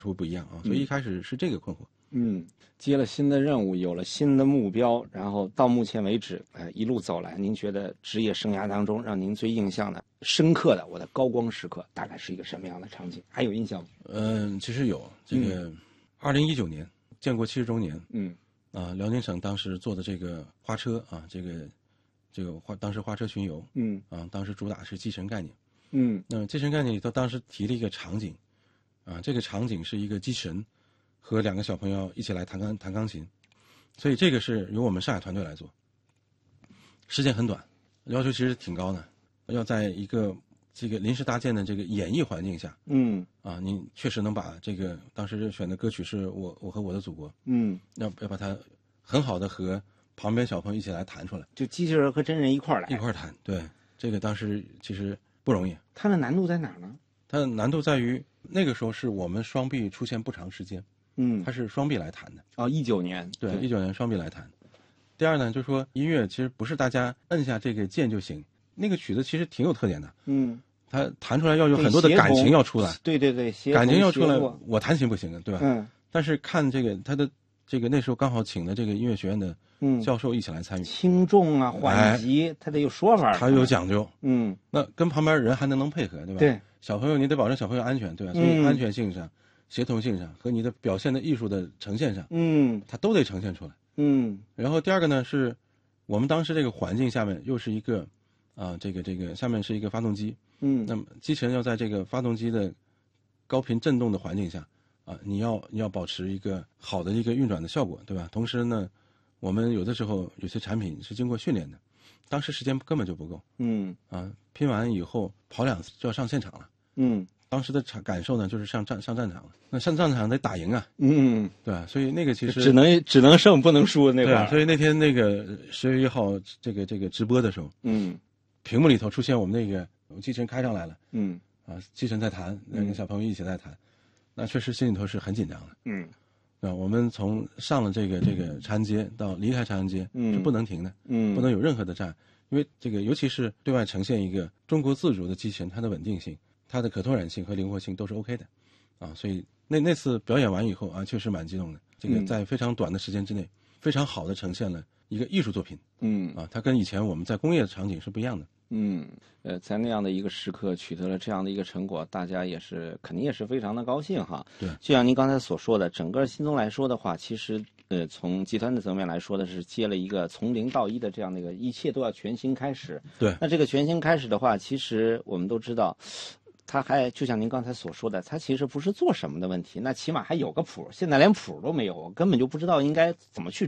会不一样啊。所以一开始是这个困惑。 接了新的任务，有了新的目标，然后到目前为止，一路走来，您觉得职业生涯当中让您最印象的、深刻的我的高光时刻，大概是一个什么样的场景？还有印象吗？ 其实有这个，2019年建国70周年，辽宁省当时做的这个花车啊，这个当时花车巡游，当时主打是继承概念，那继承概念里头当时提了一个场景，这个场景是一个机器人和2个小朋友一起来弹钢琴，所以这个是由我们上海团队来做，时间很短，要求其实挺高的，要在一个这个临时搭建的这个演绎环境下，你确实能把这个当时选的歌曲是我和我的祖国，要把它很好的和旁边小朋友一起来弹出来， 就机器人和真人一块儿弹，对，这个当时其实不容易。 它的难度在哪儿呢？ 它的难度在于那个时候是我们双臂出现不长时间，它是双臂来弹的。 19年， 对，19年双臂来弹。第二呢，就是说音乐其实不是大家摁下这个键就行，那个曲子其实挺有特点的，它弹出来要有很多的感情要出来， 对， 感情要出来，我弹琴不行的，对吧？但是看这个他的这个那时候刚好请了这个音乐学院的教授一起来参与， 轻重啊、缓急，他得有说法， 他有讲究，那跟旁边人还能配合，对吧？ 对， 小朋友你得保证小朋友安全，对吧？所以安全性上、协同性上和你的表现的艺术的呈现上，它都得呈现出来。然后第二个呢是，我们当时这个环境下面又是一个这个下面是一个发动机，那么机器人要在这个发动机的高频振动的环境下你要保持一个好的一个运转的效果，对吧？同时呢，我们有的时候有些产品是经过训练的，当时时间根本就不够，拼完以后跑2次就要上现场了，当时的感受呢就是上战场了，那上战场得打赢啊，对吧？所以那个其实只能胜不能输那会儿， 所以那天那个10月1号这个直播的时候，屏幕里头出现我们那个机器人开上来了，机器人在弹，那个小朋友一起在弹，那确实心里头是很紧张的，我们从上了这个长安街到离开长安街是不能停的，不能有任何的障碍，因为这个尤其是对外呈现一个中国自主的机器人，它的稳定性、它的可拓展性和灵活性都是 OK 的，所以那次表演完以后确实蛮激动的，这个在非常短的时间之内，非常好的呈现了一个艺术作品，它跟以前我们在工业的场景是不一样的。 在那样的一个时刻取得了这样的一个成果，大家肯定也是非常的高兴哈。 对， 就像您刚才所说的，整个新宗来说的话，其实从集团的层面来说的是接了一个从0到1的这样的一个，一切都要全新开始。 对， 那这个全新开始的话，其实我们都知道，它还就像您刚才所说的，它其实不是做什么的问题，那起码还有个谱。现在连谱都没有，我根本就不知道应该怎么去